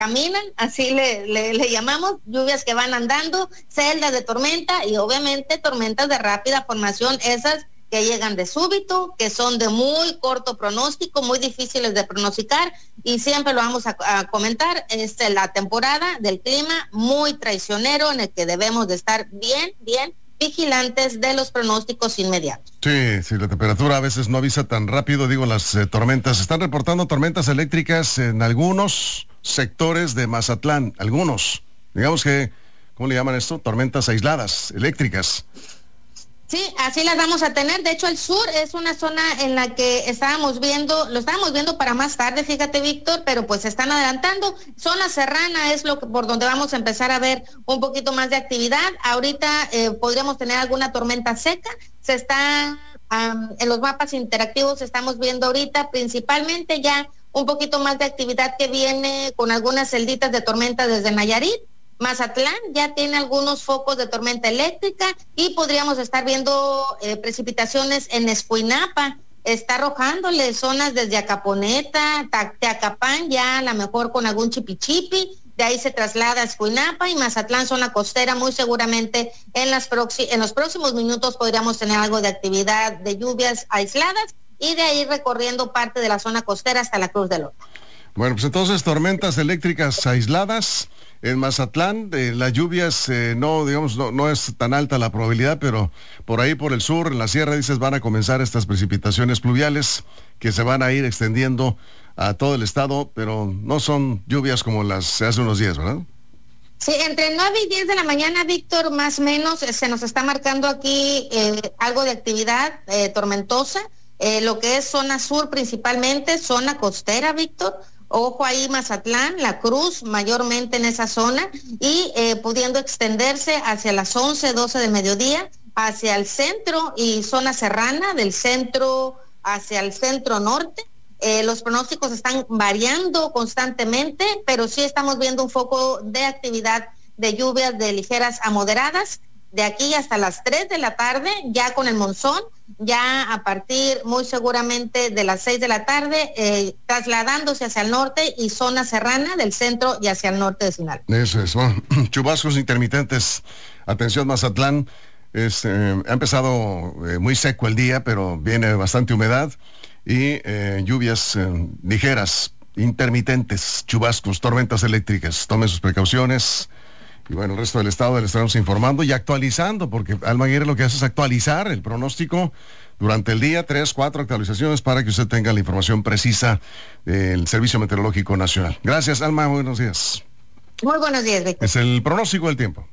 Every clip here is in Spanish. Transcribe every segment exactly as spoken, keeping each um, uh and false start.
caminan, así le, le, le llamamos, lluvias que van andando, celdas de tormenta y obviamente tormentas de rápida formación, esas que llegan de súbito, que son de muy corto pronóstico, muy difíciles de pronosticar, y siempre lo vamos a, a comentar, es la temporada del clima muy traicionero en el que debemos de estar bien, bien vigilantes de los pronósticos inmediatos. Sí, sí, la temperatura a veces no avisa tan rápido, digo, las eh, tormentas. Están reportando tormentas eléctricas en algunos sectores de Mazatlán, algunos, digamos que, ¿cómo le llaman esto? Tormentas aisladas, eléctricas. Sí, así las vamos a tener. De hecho, el sur es una zona en la que estábamos viendo, lo estábamos viendo para más tarde, fíjate, Víctor, pero pues se están adelantando. Zona serrana es lo que, por donde vamos a empezar a ver un poquito más de actividad. Ahorita eh, podríamos tener alguna tormenta seca. Se está, um, en los mapas interactivos estamos viendo ahorita principalmente ya un poquito más de actividad que viene con algunas celditas de tormenta desde Nayarit. Mazatlán ya tiene algunos focos de tormenta eléctrica y podríamos estar viendo eh, precipitaciones en Escuinapa. Está arrojándole zonas desde Acaponeta, Teacapán, ya a lo mejor con algún chipichipi. De ahí se traslada a Escuinapa y Mazatlán, zona costera, muy seguramente en, las proxi- en los próximos minutos podríamos tener algo de actividad de lluvias aisladas y de ahí recorriendo parte de la zona costera hasta la Cruz del Oro. Bueno, pues entonces tormentas eléctricas aisladas en Mazatlán, eh, las lluvias eh, no, digamos, no, no es tan alta la probabilidad, pero por ahí por el sur, en la sierra, dices, van a comenzar estas precipitaciones pluviales que se van a ir extendiendo a todo el estado, pero no son lluvias como las de hace unos días, ¿verdad? Sí, entre nueve y diez de la mañana, Víctor, más o menos, eh, se nos está marcando aquí eh, algo de actividad eh, tormentosa, eh, lo que es zona sur principalmente, zona costera, Víctor. Ojo ahí Mazatlán, La Cruz, mayormente en esa zona, y eh, pudiendo extenderse hacia las once, doce de mediodía, hacia el centro y zona serrana, del centro hacia el centro norte. Eh, los pronósticos están variando constantemente, pero sí estamos viendo un foco de actividad de lluvias de ligeras a moderadas, de aquí hasta las tres de la tarde, ya con el monzón, ya a partir muy seguramente de las seis de la tarde, eh, trasladándose hacia el norte y zona serrana del centro y hacia el norte de Sinaloa. Eso es, bueno, chubascos intermitentes. Atención Mazatlán, es, eh, ha empezado eh, muy seco el día, pero viene bastante humedad y eh, lluvias eh, ligeras, intermitentes, chubascos, tormentas eléctricas. Tomen sus precauciones. Y bueno, el resto del estado le estaremos informando y actualizando, porque Alma Aguirre lo que hace es actualizar el pronóstico durante el día, tres, cuatro actualizaciones para que usted tenga la información precisa del Servicio Meteorológico Nacional. Gracias, Alma, buenos días. Muy buenos días, Víctor. Es el pronóstico del tiempo.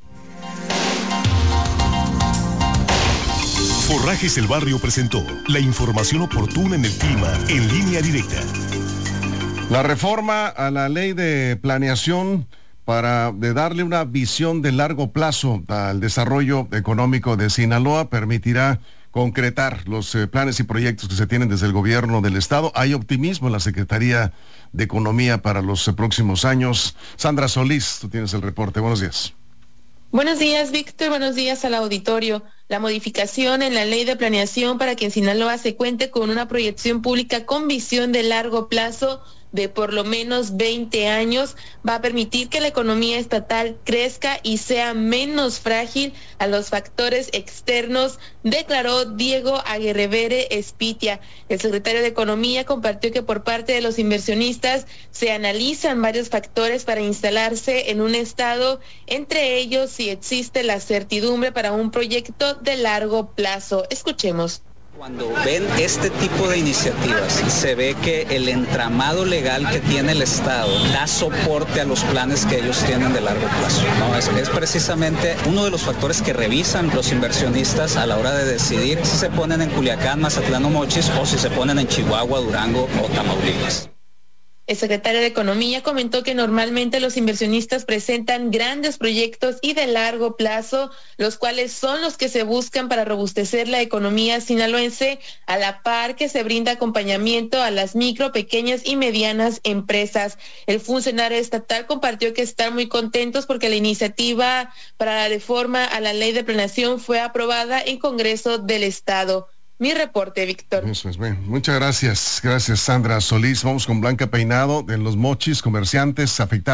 Forrajes El Barrio presentó la información oportuna en el clima en Línea Directa. La reforma a la ley de planeación para de darle una visión de largo plazo al desarrollo económico de Sinaloa permitirá concretar los eh, planes y proyectos que se tienen desde el gobierno del estado. Hay optimismo en la Secretaría de Economía para los eh, próximos años. Sandra Solís, tú tienes el reporte. Buenos días. Buenos días, Víctor. Buenos días al auditorio. La modificación en la ley de planeación para que en Sinaloa se cuente con una proyección pública con visión de largo plazo de por lo menos veinte años va a permitir que la economía estatal crezca y sea menos frágil a los factores externos, declaró Diego Aguirrevere Espitia. El secretario de Economía compartió que por parte de los inversionistas se analizan varios factores para instalarse en un estado, entre ellos si existe la certidumbre para un proyecto de largo plazo. Escuchemos. Cuando ven este tipo de iniciativas, se ve que el entramado legal que tiene el Estado da soporte a los planes que ellos tienen de largo plazo, ¿no? Es, es precisamente uno de los factores que revisan los inversionistas a la hora de decidir si se ponen en Culiacán, Mazatlán o Mochis o si se ponen en Chihuahua, Durango o Tamaulipas. El secretario de Economía comentó que normalmente los inversionistas presentan grandes proyectos y de largo plazo, los cuales son los que se buscan para robustecer la economía sinaloense, a la par que se brinda acompañamiento a las micro, pequeñas y medianas empresas. El funcionario estatal compartió que están muy contentos porque la iniciativa para la reforma a la ley de planeación fue aprobada en Congreso del Estado. Mi reporte, Víctor. Eso es bien. Muchas gracias. Gracias, Sandra Solís. Vamos con Blanca Peinado de Los Mochis, comerciantes afectados.